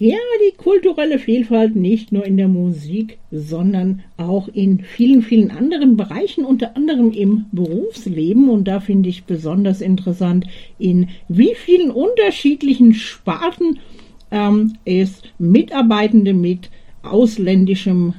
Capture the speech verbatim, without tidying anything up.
Ja, die kulturelle Vielfalt nicht nur in der Musik, sondern auch in vielen, vielen anderen Bereichen, unter anderem im Berufsleben. Und da finde ich besonders interessant, in wie vielen unterschiedlichen Sparten ähm, es Mitarbeitende mit ausländischem